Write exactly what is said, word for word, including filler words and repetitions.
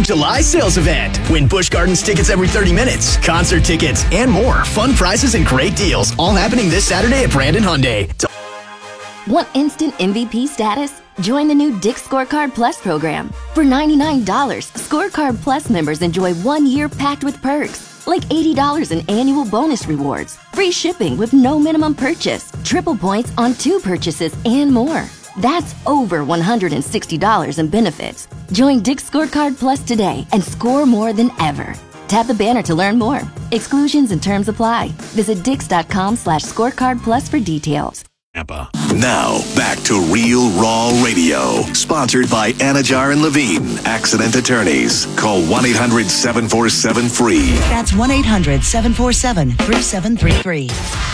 of July sales event. Win Busch Gardens tickets every thirty minutes, concert tickets, and more. Fun prizes and great deals. All happening this Saturday at Brandon Hyundai. Want instant M V P status? Join the new Dick's Scorecard Plus program. For ninety-nine dollars, Scorecard Plus members enjoy one year packed with perks, like eighty dollars in annual bonus rewards, free shipping with no minimum purchase, triple points on two purchases, and more. That's over one hundred sixty dollars in benefits. Join Dick's Scorecard Plus today and score more than ever. Tap the banner to learn more. Exclusions and terms apply. Visit dix.com slash scorecard plus for details. Now, back to Real Raw Radio. Sponsored by Anajar and Levine, Accident Attorneys. Call one eight hundred seven four seven free. That's one eight hundred seven four seven three seven three three.